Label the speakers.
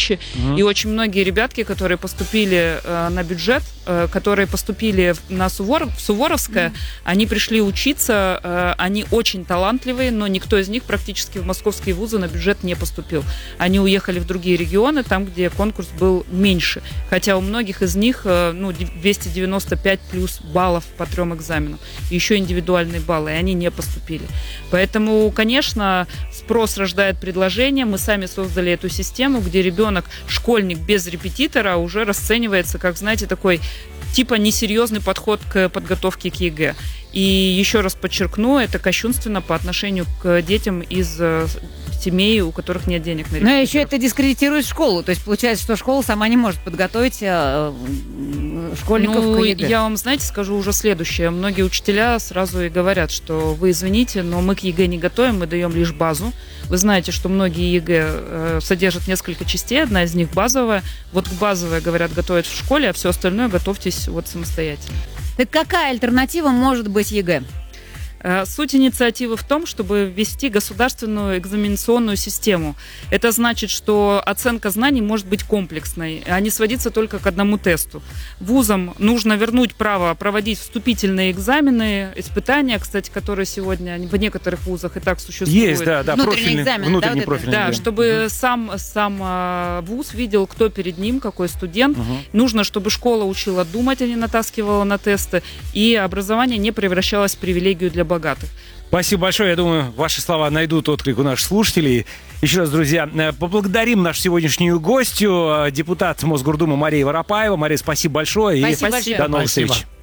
Speaker 1: вещи. И очень многие ребятки, которые поступили на бюджет, которые поступили в Суворовское, они пришли учиться, они очень талантливые, но никто из них практически в московские вузы на бюджет не поступил. Они уехали в другие регионы, там, где конкурс был меньше. Хотя у многих из них 295 плюс баллов по 3 экзаменам. И еще индивидуальные баллы, и они не поступили. Поэтому, конечно, спрос рождает предложение. Мы сами создали эту систему, где ребенок, школьник без репетитора, уже расценивается как, знаете, такой типа несерьезный подход к подготовке к ЕГЭ. И еще раз подчеркну, это кощунственно по отношению к детям из семей, у которых нет денег на репетиторов.
Speaker 2: Но еще это дискредитирует школу. То есть получается, что школа сама не может подготовить школьников к ЕГЭ.
Speaker 1: Я вам, знаете, скажу уже следующее. Многие учителя сразу и говорят, что вы извините, но мы к ЕГЭ не готовим, мы даем лишь базу. Вы знаете, что многие ЕГЭ содержат несколько частей, одна из них базовая. Вот к базовой, говорят, готовят в школе, а все остальное готовьтесь вот самостоятельно.
Speaker 2: Так какая альтернатива может быть ЕГЭ?
Speaker 1: Суть инициативы в том, чтобы ввести государственную экзаменационную систему. Это значит, что оценка знаний может быть комплексной, а не сводиться только к одному тесту. Вузам нужно вернуть право проводить вступительные экзамены, испытания, кстати, которые сегодня в некоторых вузах и так существуют.
Speaker 3: Есть, да,
Speaker 2: внутренний экзамен,
Speaker 1: Да, чтобы сам вуз видел, кто перед ним, какой студент. Нужно, чтобы школа учила думать, а не натаскивала на тесты, и образование не превращалось в привилегию для богатых.
Speaker 3: Спасибо большое. Я думаю, ваши слова найдут отклик у наших слушателей. Еще раз, друзья, поблагодарим нашу сегодняшнюю гостью, депутат Мосгордумы Мария Воропаева. Мария, спасибо большое.
Speaker 2: Спасибо большое.
Speaker 3: До новых встреч.